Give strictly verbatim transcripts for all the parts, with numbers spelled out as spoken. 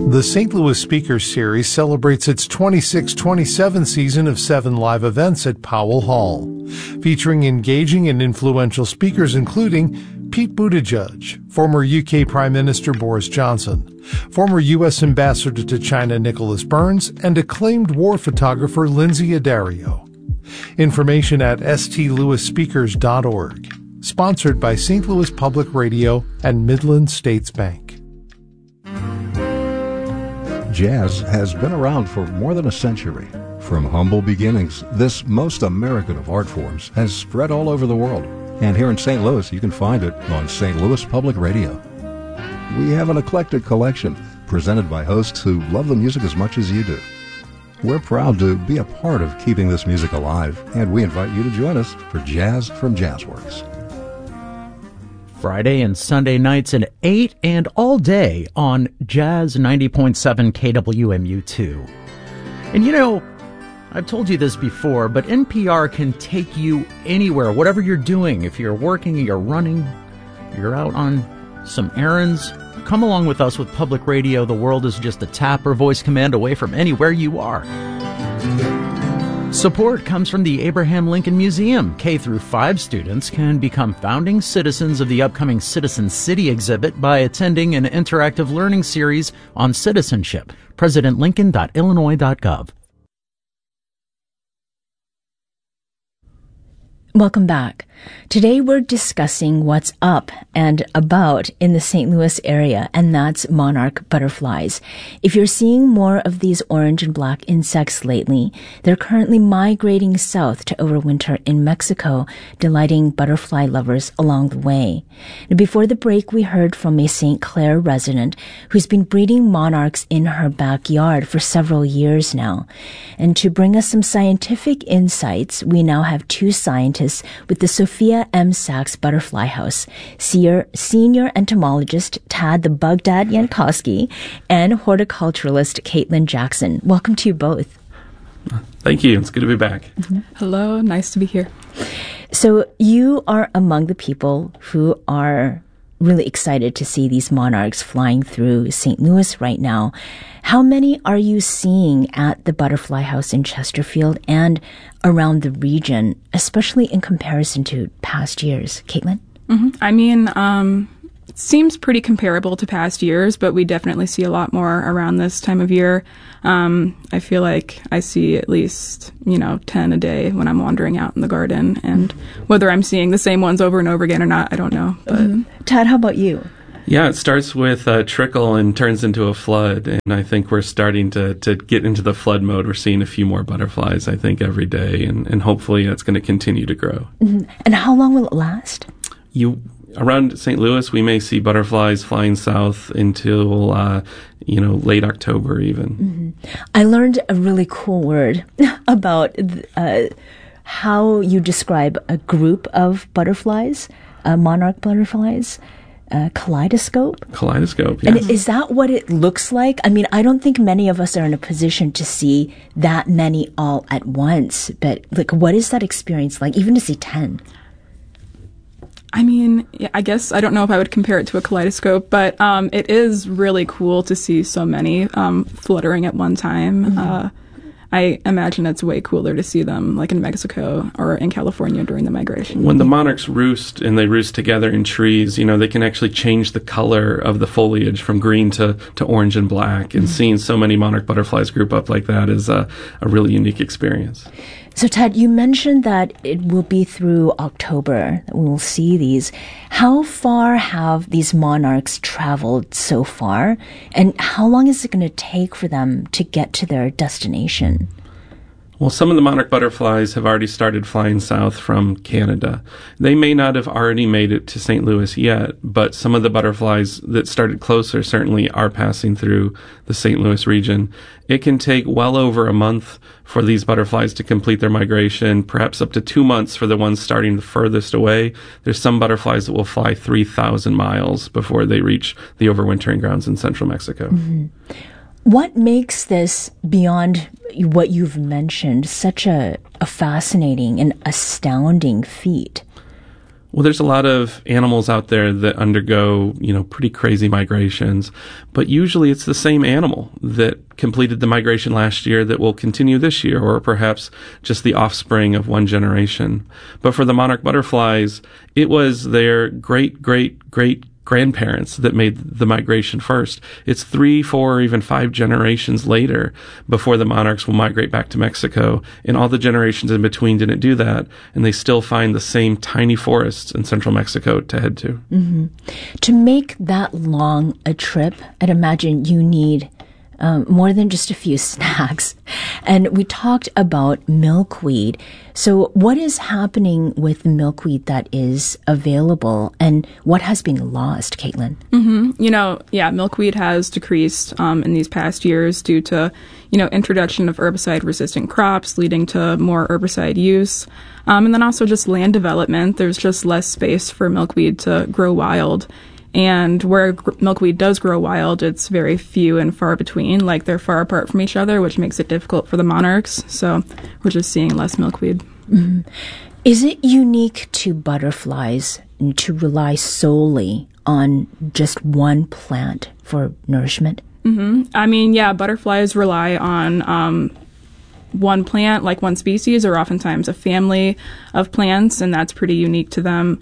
The Saint Louis Speakers Series celebrates its twenty-six twenty-seven season of seven live events at Powell Hall, featuring engaging and influential speakers including Pete Buttigieg, former U K Prime Minister Boris Johnson, former U S Ambassador to China Nicholas Burns, and acclaimed war photographer Lindsay Addario. Information at s t louis speakers dot org. Sponsored by Saint Louis Public Radio and Midland States Bank. Jazz has been around for more than a century. From humble beginnings, this most American of art forms has spread all over the world. And here in Saint Louis, you can find it on Saint Louis Public Radio. We have an eclectic collection presented by hosts who love the music as much as you do. We're proud to be a part of keeping this music alive, and we invite you to join us for Jazz from Jazzworks. Friday and Sunday nights at eight and all day on Jazz ninety point seven K W M U two. And you know, I've told you this before, but N P R can take you anywhere, whatever you're doing. If you're working, you're running, you're out on some errands, come along with us with public radio. The world is just a tap or voice command away from anywhere you are. Support comes from the Abraham Lincoln Museum. K through five students can become founding citizens of the upcoming Citizen City exhibit by attending an interactive learning series on citizenship. president lincoln dot illinois dot gov. Welcome back. Today we're discussing what's up and about in the Saint Louis area, and that's monarch butterflies. If you're seeing more of these orange and black insects lately, they're currently migrating south to overwinter in Mexico, delighting butterfly lovers along the way. Now, before the break, we heard from a Saint Clair resident who's been breeding monarchs in her backyard for several years now. And to bring us some scientific insights, we now have two scientists with the Sophia M. Sachs Butterfly House, senior, senior entomologist Tad the Bugdad Yankowski and horticulturalist Caitlin Jackson. Welcome to you both. Thank you. It's good to be back. Mm-hmm. Hello. Nice to be here. So you are among the people who are really excited to see these monarchs flying through Saint Louis right now. How many are you seeing at the Butterfly House in Chesterfield and around the region, especially in comparison to past years? Caitlin? Mm-hmm. I mean, um, it seems pretty comparable to past years, but we definitely see a lot more around this time of year. Um, I feel like I see at least, you know, ten a day when I'm wandering out in the garden. And whether I'm seeing the same ones over and over again or not, I don't know. But mm-hmm. Tad, how about you? Yeah, it starts with a trickle and turns into a flood. And I think we're starting to, to get into the flood mode. We're seeing a few more butterflies, I think, every day. And, and hopefully that's going to continue to grow. Mm-hmm. And how long will it last? You Around Saint Louis, we may see butterflies flying south until, uh, you know, late October even. Mm-hmm. I learned a really cool word about uh, how you describe a group of butterflies, uh, monarch butterflies. Uh, kaleidoscope? Kaleidoscope, yes. And is that what it looks like? I mean, I don't think many of us are in a position to see that many all at once, but like, what is that experience like, even to see ten? I mean, yeah, I guess I don't know if I would compare it to a kaleidoscope, but um, it is really cool to see so many um, fluttering at one time. Mm-hmm. Uh, I imagine it's way cooler to see them like in Mexico or in California during the migration. When the monarchs roost and they roost together in trees, you know, they can actually change the color of the foliage from green to, to orange and black. And mm-hmm. seeing so many monarch butterflies group up like that is a, a really unique experience. So, Ted, you mentioned that it will be through October that we will see these. How far have these monarchs traveled so far? And how long is it going to take for them to get to their destination? Well, some of the monarch butterflies have already started flying south from Canada. They may not have already made it to Saint Louis yet, but some of the butterflies that started closer certainly are passing through the Saint Louis region. It can take well over a month for these butterflies to complete their migration, perhaps up to two months for the ones starting the furthest away. There's some butterflies that will fly three thousand miles before they reach the overwintering grounds in central Mexico. Mm-hmm. What makes this, beyond what you've mentioned, such a, a fascinating and astounding feat? Well, there's a lot of animals out there that undergo, you know, pretty crazy migrations, but usually it's the same animal that completed the migration last year that will continue this year, or perhaps just the offspring of one generation. But for the monarch butterflies, it was their great, great, great grandparents that made the migration first. It's three, four, or even five generations later before the monarchs will migrate back to Mexico. And all the generations in between didn't do that. And they still find the same tiny forests in central Mexico to head to. Mm-hmm. To make that long a trip, I'd imagine you need Um, more than just a few snacks. And we talked about milkweed. So what is happening with the milkweed that is available, and what has been lost, Caitlin? Mm-hmm. You know, yeah, milkweed has decreased um, in these past years due to, you know, introduction of herbicide-resistant crops leading to more herbicide use. Um, and then also just land development. There's just less space for milkweed to grow wild. And where gr- milkweed does grow wild, it's very few and far between, like they're far apart from each other, which makes it difficult for the monarchs. So we're just seeing less milkweed. Mm-hmm. Is it unique to butterflies to rely solely on just one plant for nourishment? Mm-hmm. I mean, yeah, butterflies rely on um, one plant, like one species, or oftentimes a family of plants, and that's pretty unique to them.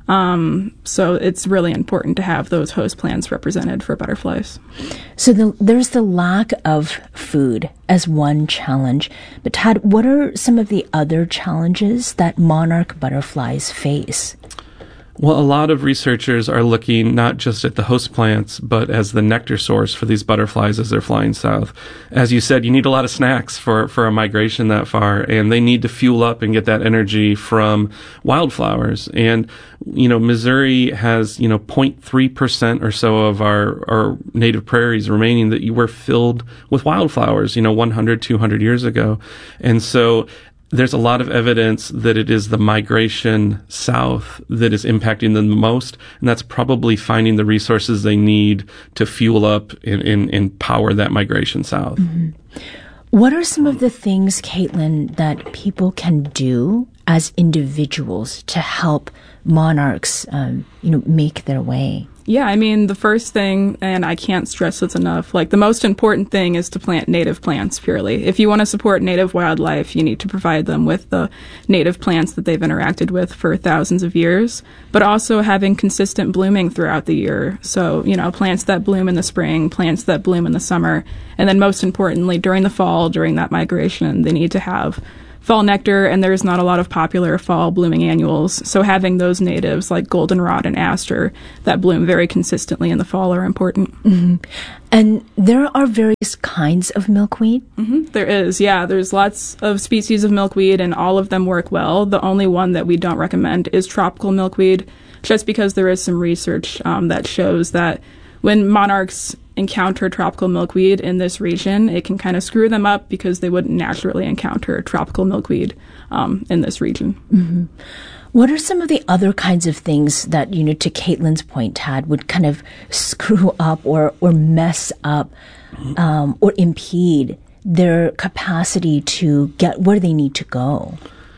Um, so it's really important to have those host plants represented for butterflies. So the, there's the lack of food as one challenge. But Tad, what are some of the other challenges that monarch butterflies face? Well, a lot of researchers are looking not just at the host plants, but as the nectar source for these butterflies as they're flying south. As you said, you need a lot of snacks for, for a migration that far, and they need to fuel up and get that energy from wildflowers. And, you know, Missouri has, you know, zero point three percent or so of our, our native prairies remaining that were filled with wildflowers, you know, one hundred, two hundred years ago. And so there's a lot of evidence that it is the migration south that is impacting them the most, and that's probably finding the resources they need to fuel up and, and, and power that migration south. Mm-hmm. What are some of the things, Caitlin, that people can do as individuals to help monarchs, um, you know, make their way? Yeah, I mean, the first thing, and I can't stress this enough, like the most important thing is to plant native plants purely. If you want to support native wildlife, you need to provide them with the native plants that they've interacted with for thousands of years, but also having consistent blooming throughout the year. So, you know, plants that bloom in the spring, plants that bloom in the summer, and then most importantly, during the fall, during that migration, they need to have fall nectar, and there's not a lot of popular fall blooming annuals. So having those natives like goldenrod and aster that bloom very consistently in the fall are important. Mm-hmm. And there are various kinds of milkweed? Mm-hmm. There is, yeah. There's lots of species of milkweed, and all of them work well. The only one that we don't recommend is tropical milkweed, just because there is some research um, that shows that when monarchs encounter tropical milkweed in this region, it can kind of screw them up because they wouldn't naturally encounter tropical milkweed um, in this region. Mm-hmm. What are some of the other kinds of things that, you know, to Caitlin's point, Tad, would kind of screw up or, or mess up um, or impede their capacity to get where they need to go?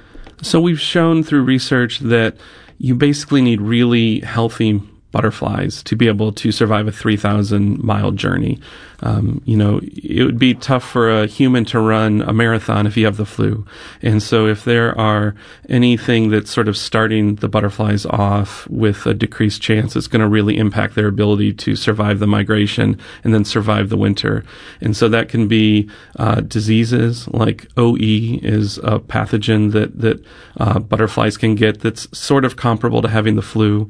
So we've shown through research that you basically need really healthy butterflies to be able to survive a three thousand mile journey. Um, you know, it would be tough for a human to run a marathon if you have the flu. And so if there are anything that's sort of starting the butterflies off with a decreased chance, it's going to really impact their ability to survive the migration and then survive the winter. And so that can be uh, diseases like O E is a pathogen that, that uh, butterflies can get that's sort of comparable to having the flu.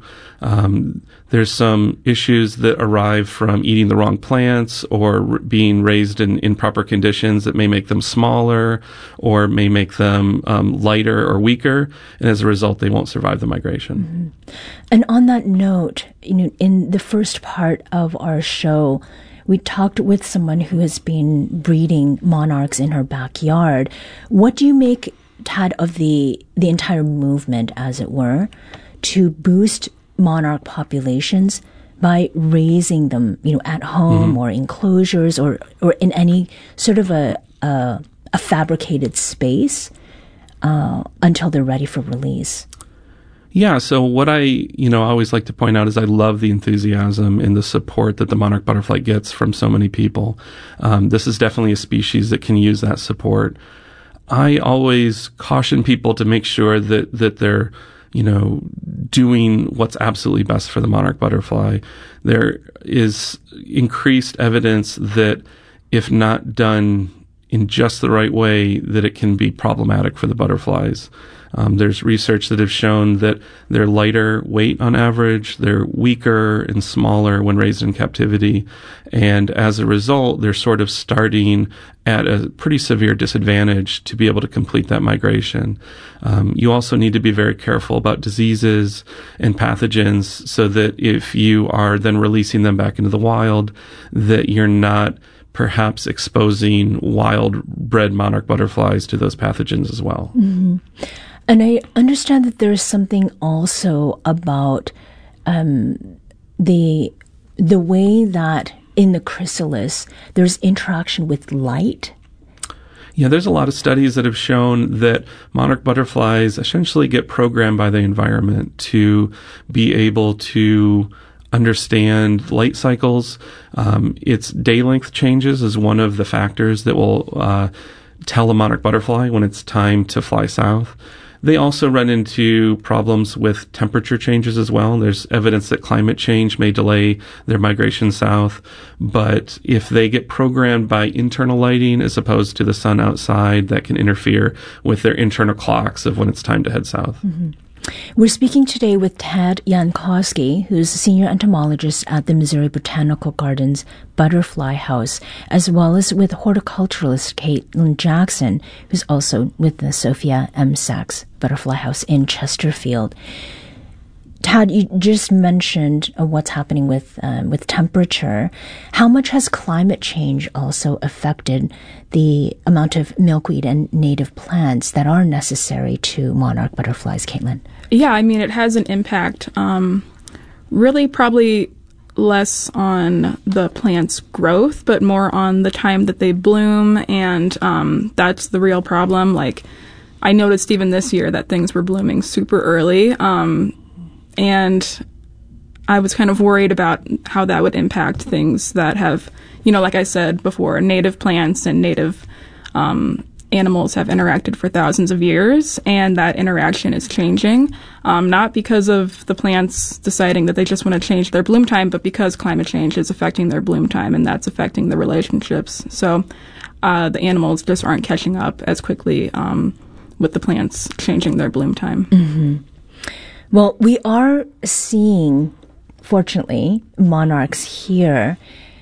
Um, there's some issues that arrive from eating the wrong plants or r- being raised in improper conditions that may make them smaller or may make them um, lighter or weaker. And as a result, they won't survive the migration. Mm-hmm. And on that note, you know, in the first part of our show, we talked with someone who has been breeding monarchs in her backyard. What do you make, Tad, of the the entire movement, as it were, to boost monarch populations by raising them, you know, at home mm-hmm. or enclosures or, or in any sort of a a, a fabricated space uh, until they're ready for release? Yeah, so what I, you know, always like to point out is I love the enthusiasm and the support that the monarch butterfly gets from so many people. Um, this is definitely a species that can use that support. I always caution people to make sure that, that they're, you know, doing what's absolutely best for the monarch butterfly. There is increased evidence that if not done in just the right way, that it can be problematic for the butterflies. Um, there's research that have shown that they're lighter weight on average, they're weaker and smaller when raised in captivity, and as a result, they're sort of starting at a pretty severe disadvantage to be able to complete that migration. Um, you also need to be very careful about diseases and pathogens so that if you are then releasing them back into the wild, that you're not perhaps exposing wild-bred monarch butterflies to those pathogens as well. Mm-hmm. And I understand that there is something also about um, the the way that in the chrysalis there's interaction with light. Yeah, there's a lot of studies that have shown that monarch butterflies essentially get programmed by the environment to be able to understand light cycles. Um, its day length changes is one of the factors that will uh, tell a monarch butterfly when it's time to fly south. They also run into problems with temperature changes as well. There's evidence that climate change may delay their migration south, but if they get programmed by internal lighting as opposed to the sun outside, that can interfere with their internal clocks of when it's time to head south. Mm-hmm. We're speaking today with Ted Jankowski, who's a senior entomologist at the Missouri Botanical Gardens Butterfly House, as well as with horticulturalist Caitlin Jackson, who's also with the Sophia M. Sachs Butterfly House in Chesterfield. Tad, you just mentioned uh, what's happening with um, with temperature. How much has climate change also affected the amount of milkweed and native plants that are necessary to monarch butterflies, Caitlin? Yeah, I mean, it has an impact. Um, really, probably less on the plant's growth, but more on the time that they bloom, and um, that's the real problem. Like, I noticed even this year that things were blooming super early. Um, And I was kind of worried about how that would impact things that have, you know, like I said before, native plants and native um, animals have interacted for thousands of years, and that interaction is changing, um, not because of the plants deciding that they just want to change their bloom time, but because climate change is affecting their bloom time, and that's affecting the relationships. So uh, the animals just aren't catching up as quickly um, with the plants changing their bloom time. Mm-hmm. Well, we are seeing, fortunately, monarchs here.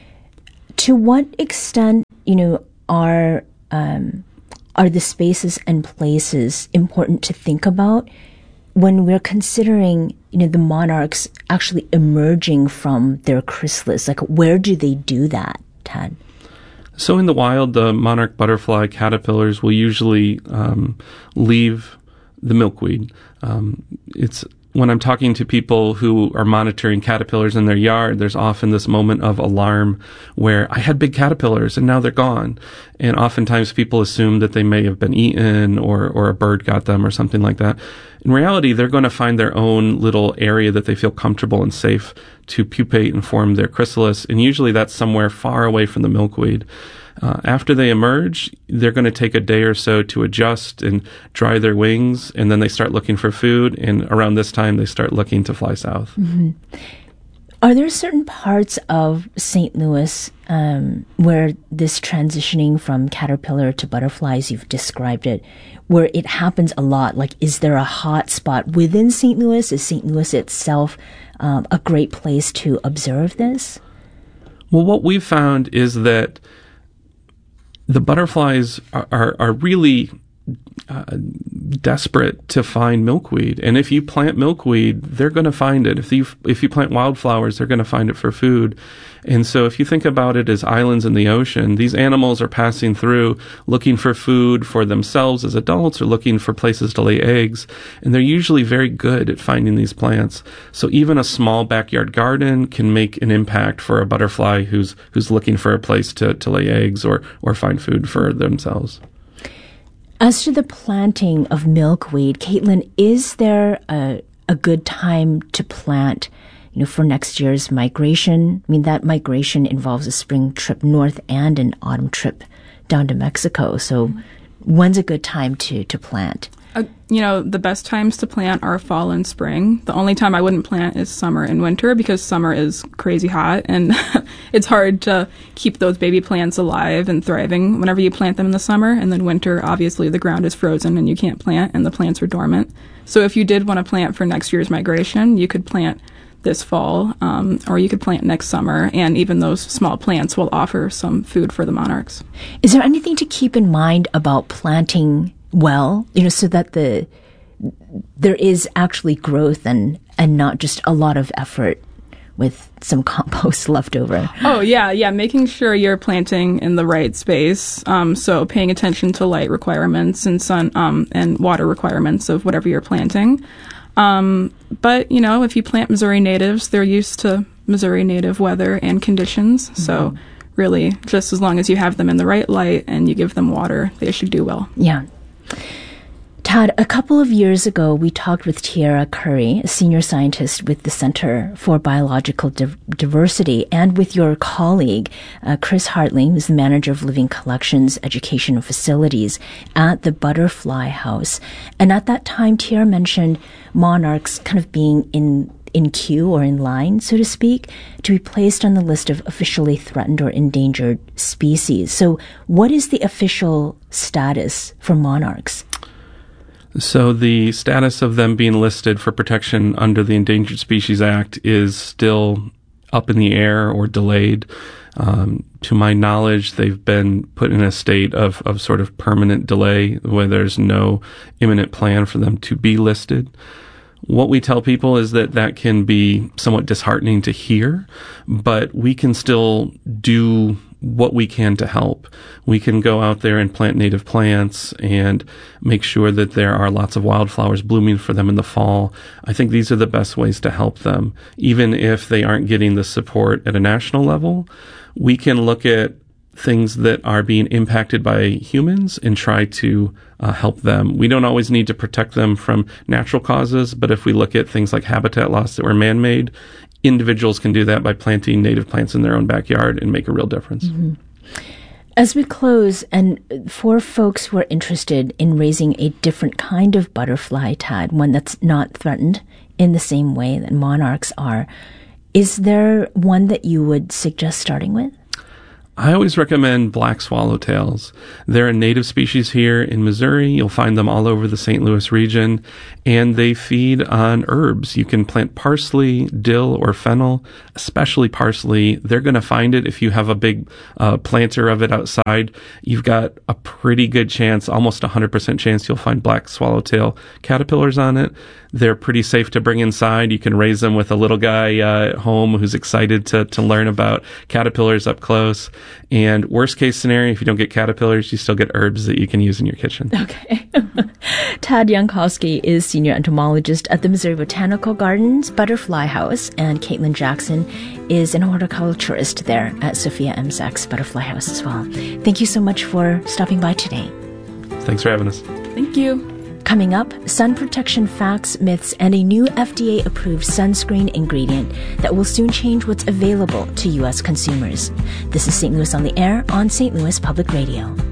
To what extent, you know, are um, are the spaces and places important to think about when we're considering, you know, the monarchs actually emerging from their chrysalis? Like, where do they do that, Tad? So in the wild, the monarch butterfly caterpillars will usually um, leave the milkweed. Um, it's when I'm talking to people who are monitoring caterpillars in their yard, there's often this moment of alarm where I had big caterpillars and now they're gone. And oftentimes people assume that they may have been eaten or, or a bird got them or something like that. In reality, they're going to find their own little area that they feel comfortable and safe to pupate and form their chrysalis. And usually that's somewhere far away from the milkweed. Uh, after they emerge, they're going to take a day or so to adjust and dry their wings, and then they start looking for food, and around this time they start looking to fly south. Mm-hmm. Are there certain parts of Saint Louis um, where this transitioning from caterpillar to butterflies, you've described it, where it happens a lot? Like, is there a hot spot within Saint Louis? Is Saint Louis itself um, a great place to observe this? Well, what we've found is that the butterflies are, are, are really uh, desperate to find milkweed. And if you plant milkweed, they're going to find it. If you, if you plant wildflowers, they're going to find it for food. And so if you think about it as islands in the ocean, these animals are passing through looking for food for themselves as adults or looking for places to lay eggs. And they're usually very good at finding these plants. So even a small backyard garden can make an impact for a butterfly who's who's looking for a place to, to lay eggs or, or find food for themselves. As to the planting of milkweed, Caitlin, is there a, a good time to plant, you know, for next year's migration? I mean, that migration involves a spring trip north and an autumn trip down to Mexico. So when's a good time to, to plant? Uh, you know, the best times to plant are fall and spring. The only time I wouldn't plant is summer and winter, because summer is crazy hot and it's hard to keep those baby plants alive and thriving whenever you plant them in the summer. And then winter, obviously the ground is frozen and you can't plant and the plants are dormant. So if you did want to plant for next year's migration, you could plant this fall, um, or you could plant next summer, and even those small plants will offer some food for the monarchs. Is there anything to keep in mind about planting well, you know, so that the there is actually growth and and not just a lot of effort with some compost left over? Oh yeah, yeah, making sure you're planting in the right space. Um, so paying attention to light requirements and sun um, and water requirements of whatever you're planting. Um, but you know, if you plant Missouri natives, they're used to Missouri native weather and conditions. Mm-hmm. So really, just as long as you have them in the right light and you give them water, they should do well. Yeah. Todd, a couple of years ago, we talked with Tiara Curry, a senior scientist with the Center for Biological Div- Diversity, and with your colleague, uh, Chris Hartley, who's the manager of Living Collections, Education and Facilities at the Butterfly House. And at that time, Tiara mentioned monarchs kind of being in in queue or in line, so to speak, to be placed on the list of officially threatened or endangered species. So what is the official status for monarchs? So the status of them being listed for protection under the Endangered Species Act is still up in the air or delayed. Um, to my knowledge, they've been put in a state of, of sort of permanent delay where there's no imminent plan for them to be listed. What we tell people is that that can be somewhat disheartening to hear, but we can still do what we can to help. We can go out there and plant native plants and make sure that there are lots of wildflowers blooming for them in the fall. I think these are the best ways to help them. Even if they aren't getting the support at a national level, we can look at things that are being impacted by humans and try to uh, help them. We don't always need to protect them from natural causes, but if we look at things like habitat loss that were man-made, individuals can do that by planting native plants in their own backyard and make a real difference. Mm-hmm. As we close, and for folks who are interested in raising a different kind of butterfly, Tad, one that's not threatened in the same way that monarchs are, is there one that you would suggest starting with? I always recommend black swallowtails. They're a native species here in Missouri. You'll find them all over the Saint Louis region, and they feed on herbs. You can plant parsley, dill, or fennel, especially parsley. They're going to find it if you have a big uh, planter of it outside. You've got a pretty good chance, almost one hundred percent chance, you'll find black swallowtail caterpillars on it. They're pretty safe to bring inside. You can raise them with a little guy uh, at home who's excited to, to learn about caterpillars up close. And worst case scenario, if you don't get caterpillars, you still get herbs that you can use in your kitchen. Okay. Tad Jankowski is senior entomologist at the Missouri Botanical Gardens Butterfly House, and Caitlin Jackson is an horticulturist there at Sophia M. Sachs Butterfly House as well. Thank you so much for stopping by today. Thanks for having us. Thank you. Coming up, sun protection facts, myths, and a new F D A-approved sunscreen ingredient that will soon change what's available to U S consumers. This is Saint Louis on the Air on Saint Louis Public Radio.